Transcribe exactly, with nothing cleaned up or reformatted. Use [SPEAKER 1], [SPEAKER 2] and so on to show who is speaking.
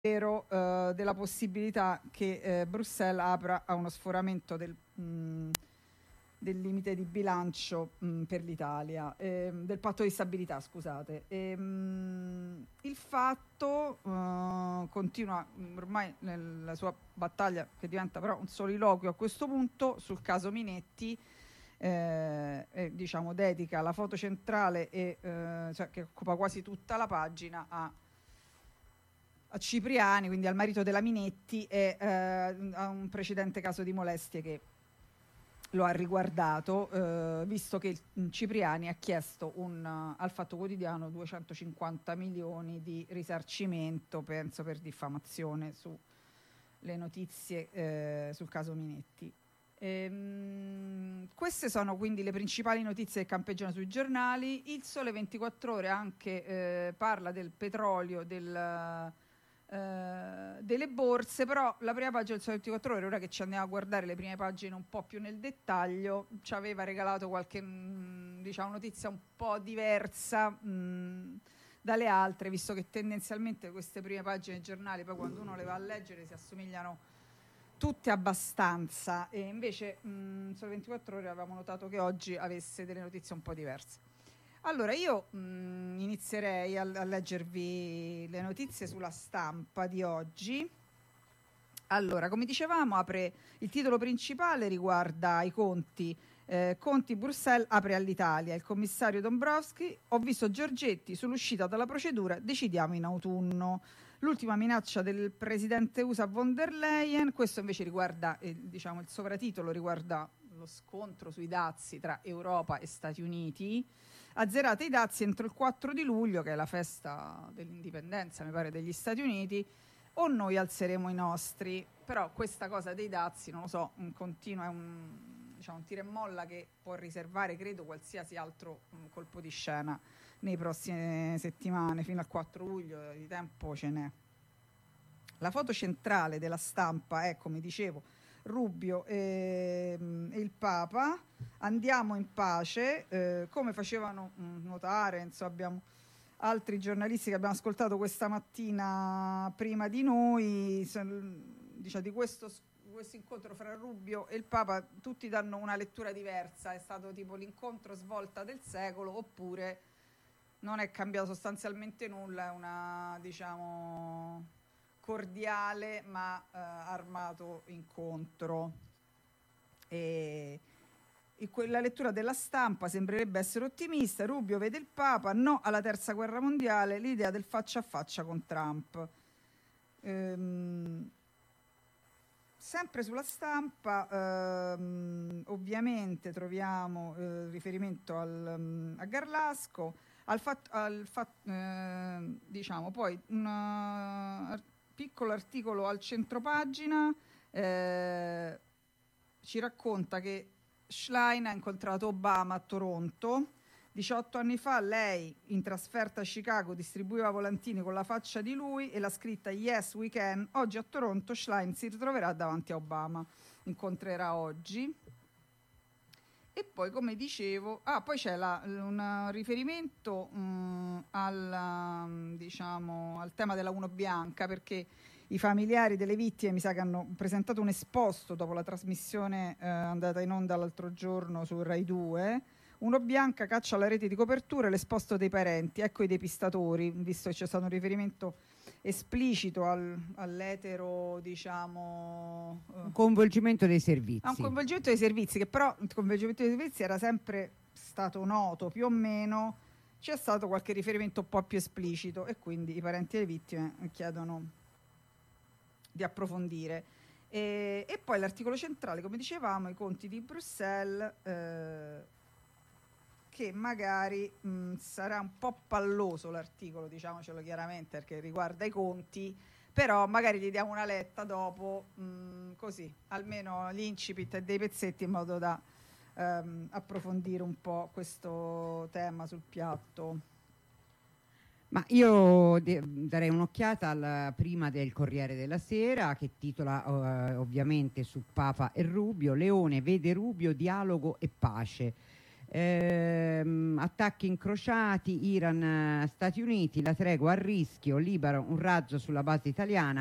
[SPEAKER 1] eh, della possibilità che eh, Bruxelles apra a uno sforamento del, mh, del limite di bilancio mh, per l'Italia, eh, del patto di stabilità, scusate. E, mh, il fatto eh, continua ormai nella sua battaglia, che diventa però un soliloquio a questo punto, sul caso Minetti. Eh, eh, diciamo dedica la foto centrale e, eh, cioè, che occupa quasi tutta la pagina a, a Cipriani, quindi al marito della Minetti, e eh, a un precedente caso di molestie che lo ha riguardato, eh, visto che il, Cipriani ha chiesto un, uh, al Fatto Quotidiano duecentocinquanta milioni di risarcimento, penso per diffamazione, sulle notizie eh, sul caso Minetti. Ehm, queste sono quindi le principali notizie che campeggiano sui giornali. Il Sole ventiquattro Ore anche eh, parla del petrolio, del, eh, delle borse, però la prima pagina del Sole ventiquattro Ore, ora che ci andiamo a guardare le prime pagine un po' più nel dettaglio, ci aveva regalato qualche mh, diciamo, notizia un po' diversa mh, dalle altre, visto che tendenzialmente queste prime pagine dei giornali, poi quando uno le va a leggere, si assomigliano tutte abbastanza, e invece mh, Sole ventiquattro Ore avevamo notato che oggi avesse delle notizie un po' diverse. Allora io mh, inizierei a, a leggervi le notizie sulla Stampa di oggi. Allora, come dicevamo, apre il titolo principale, riguarda i conti. Eh, Conti Bruxelles apre all'Italia. Il commissario Dombrovskis: ho visto Giorgetti sull'uscita dalla procedura, decidiamo in autunno. L'ultima minaccia del presidente U S A von der Leyen. Questo invece riguarda, eh, diciamo, il sovratitolo riguarda lo scontro sui dazi tra Europa e Stati Uniti. Azzerate i dazi entro il quattro di luglio, che è la festa dell'indipendenza, mi pare, degli Stati Uniti, o noi alzeremo i nostri. Però questa cosa dei dazi, non lo so, un continuo, è un, diciamo, un tira e molla che può riservare, credo, qualsiasi altro um, colpo di scena nei prossime settimane. Fino al quattro luglio di tempo ce n'è. La foto centrale della Stampa è, come dicevo, Rubio e, e il Papa. Andiamo in pace, eh, come facevano mh, notare, insomma, abbiamo altri giornalisti che abbiamo ascoltato questa mattina prima di noi, diciamo, di questo, questo incontro fra Rubio e il Papa. Tutti danno una lettura diversa: è stato tipo l'incontro svolta del secolo, oppure non è cambiato sostanzialmente nulla, è una, diciamo, cordiale ma eh, armato incontro. E la lettura della Stampa sembrerebbe essere ottimista. Rubio vede il Papa, no alla terza guerra mondiale, l'idea del faccia a faccia con Trump. Ehm, sempre sulla Stampa ehm, ovviamente troviamo eh, riferimento al, um, a Garlasco, al fatto, al fat, eh, diciamo, poi un uh, piccolo articolo al centropagina eh, ci racconta che Schlein ha incontrato Obama a Toronto. diciotto anni fa lei, in trasferta a Chicago, distribuiva volantini con la faccia di lui e la scritta "Yes, we can". Oggi a Toronto Schlein si ritroverà davanti a Obama, incontrerà oggi. E poi, come dicevo, ah, poi c'è la, un riferimento mh, al, diciamo, al tema della Uno Bianca, perché i familiari delle vittime mi sa che hanno presentato un esposto dopo la trasmissione eh, andata in onda l'altro giorno su Rai due. Uno Bianca caccia la rete di copertura e l'esposto dei parenti. Ecco i depistatori, visto che c'è stato un riferimento esplicito al, all'etero, diciamo,
[SPEAKER 2] un coinvolgimento dei servizi.
[SPEAKER 1] A un coinvolgimento dei servizi, che però il coinvolgimento dei servizi era sempre stato noto più o meno. C'è stato qualche riferimento un po' più esplicito e quindi i parenti delle vittime chiedono di approfondire. E, e poi l'articolo centrale, come dicevamo, i conti di Bruxelles, eh, che magari mh, sarà un po' palloso l'articolo, diciamocelo chiaramente, perché riguarda i conti, però magari gli diamo una letta dopo, mh, così, almeno l'incipit e dei pezzetti, in modo da ehm, approfondire un po' questo tema sul piatto.
[SPEAKER 2] Ma io de- darei un'occhiata alla prima del Corriere della Sera, che titola uh, ovviamente su Papa e Rubio: Leone vede Rubio, dialogo e pace. Ehm, attacchi incrociati, Iran, Stati Uniti, la tregua a rischio, Libano, un razzo sulla base italiana.